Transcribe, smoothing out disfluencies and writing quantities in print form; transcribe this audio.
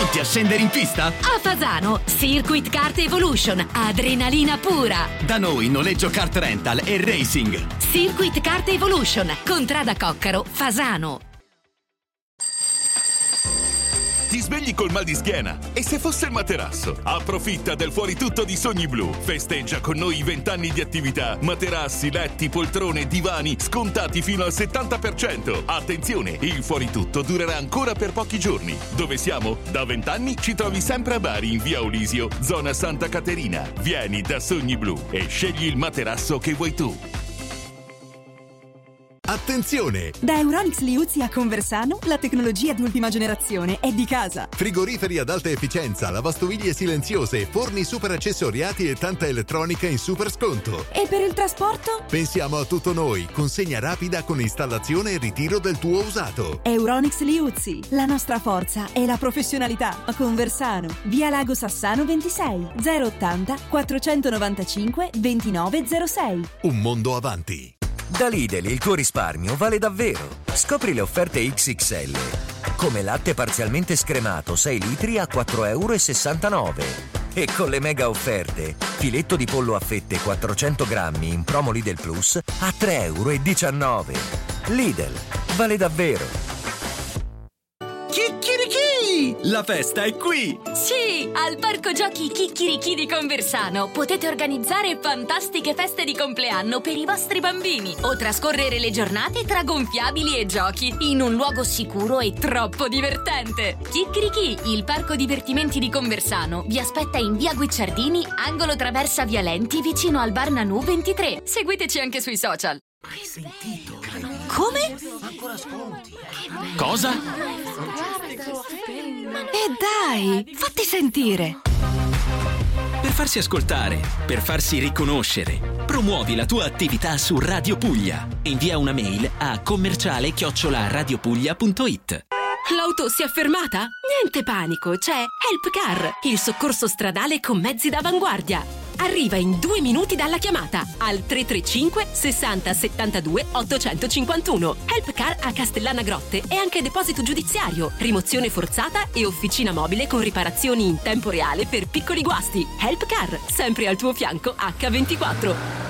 Pronti a scendere in pista? A Fasano, Circuit Kart Evolution, adrenalina pura. Da noi noleggio kart rental e racing. Circuit Kart Evolution, Contrada Coccaro, Fasano. Ti svegli col mal di schiena? E se fosse il materasso? Approfitta del fuori tutto di Sogni Blu. Festeggia con noi i 20 anni di attività. Materassi, letti, poltrone, divani scontati fino al 70%. Attenzione, il fuori tutto durerà ancora per pochi giorni. Dove siamo? Da 20 anni ci trovi sempre a Bari in via Olisio, zona Santa Caterina. Vieni da Sogni Blu e scegli il materasso che vuoi tu. Attenzione! Da Euronics Liuzzi a Conversano, la tecnologia di ultima generazione è di casa. Frigoriferi ad alta efficienza, lavastoviglie silenziose, forni super accessoriati e tanta elettronica in super sconto. E per il trasporto? Pensiamo a tutto noi, consegna rapida con installazione e ritiro del tuo usato. Euronics Liuzzi, la nostra forza è la professionalità. A Conversano, via Lago Sassano 26, 080 495 2906. Un mondo avanti. Da Lidl il tuo risparmio vale davvero. Scopri le offerte XXL. Come latte parzialmente scremato 6 litri a 4,69 €. E con le mega offerte, filetto di pollo a fette 400 grammi in promo Lidl Plus a 3,19 €. Lidl, vale davvero. Chicchirichì! La festa è qui! Sì, al Parco Giochi Chicchirichì di Conversano potete organizzare fantastiche feste di compleanno per i vostri bambini o trascorrere le giornate tra gonfiabili e giochi in un luogo sicuro e troppo divertente. Chicchirichì, il parco divertimenti di Conversano, vi aspetta in via Guicciardini, angolo traversa Vialenti, vicino al Bar Nanù 23. Seguiteci anche sui social. Hai sentito? Come? Ancora sconti. Cosa? Dai, fatti sentire. Per farsi ascoltare, per farsi riconoscere, promuovi la tua attività su Radio Puglia. Invia una mail a commerciale@radiopuglia.it. L'auto si è fermata? Niente panico, c'è Help Car, il soccorso stradale con mezzi d'avanguardia. Arriva in 2 minuti dalla chiamata al 335 60 72 851. Help Car a Castellana Grotte e anche deposito giudiziario, rimozione forzata e officina mobile con riparazioni in tempo reale per piccoli guasti. Help Car, sempre al tuo fianco H24.